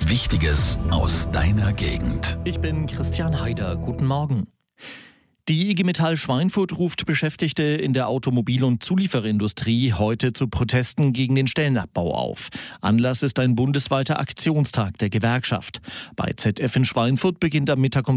Wichtiges aus deiner Gegend. Ich bin Christian Haider. Guten Morgen. Die IG Metall Schweinfurt ruft Beschäftigte in der Automobil- und Zulieferindustrie heute zu Protesten gegen den Stellenabbau auf. Anlass ist ein bundesweiter Aktionstag der Gewerkschaft. Bei ZF in Schweinfurt beginnt am Mittag um